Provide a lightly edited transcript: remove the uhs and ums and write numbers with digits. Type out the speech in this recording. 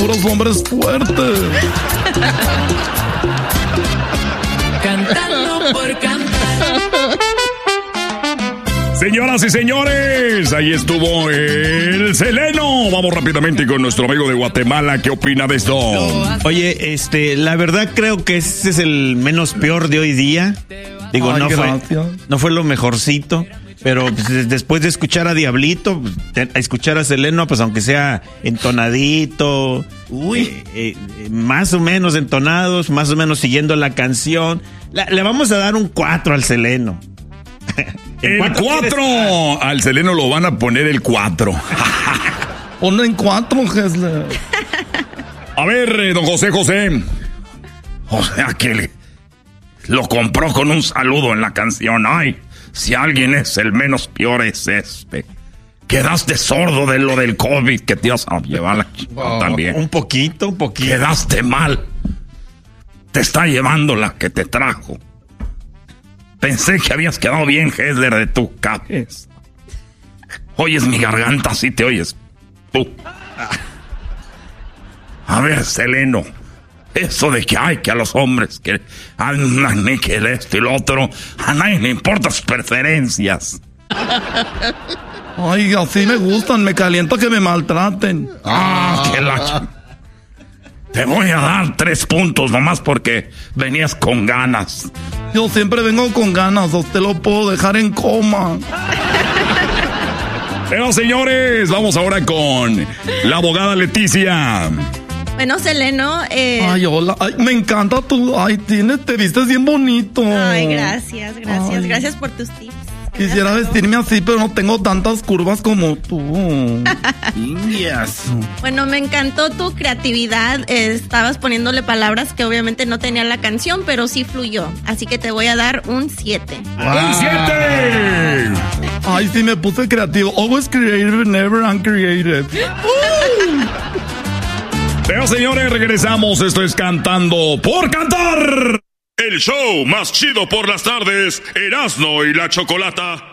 puros hombres fuertes. Cantando por cantar. Señoras y señores, ahí estuvo el Seleno. Vamos rápidamente con nuestro amigo de Guatemala. ¿Qué opina de esto? Oye, la verdad creo que este es el menos peor de hoy día. Digo, no fue lo mejorcito. Pero pues, después de escuchar a Diablito, a escuchar a Seleno, pues aunque sea entonadito, más o menos entonados, más o menos siguiendo la canción, le vamos a dar un 4 al Seleno. El 4. Al Seleno lo van a poner el 4. Ponlo en 4, Hessler. A ver, don José. O sea que lo compró con un saludo en la canción. Ay, si alguien es el menos peor es este. Quedaste sordo de lo del COVID que te ibas a llevar también. Un poquito. Quedaste mal. Te está llevando la que te trajo. Pensé que habías quedado bien, Hessler, de tu cabeza. Oyes mi garganta, así te oyes tú. A ver, Seleno, eso de que hay que a los hombres que andan que esto y lo otro, a nadie le importan sus preferencias. Ay, así me gustan, me calienta que me maltraten. Que la... Te voy a dar 3 puntos nomás porque venías con ganas. Yo siempre vengo con ganas, a usted lo puedo dejar en coma. Pero señores, vamos ahora con la abogada Leticia. Bueno, Seleno, Ay, hola, ay, me encanta tu, ay, te vistes bien bonito. Ay, gracias, Ay. gracias por tus tips. Quisiera vestirme así, pero no tengo tantas curvas como tú. Indias. Bueno, me encantó tu creatividad. Estabas poniéndole palabras que obviamente no tenía la canción, pero sí fluyó. Así que te voy a dar un 7. ¡Un 7! Ay, sí, me puse creativo. Always creative, never uncreative. Pero señores, regresamos. Esto es Cantando por Cantar. El show más chido por las tardes, Erasmo y la Chocolata.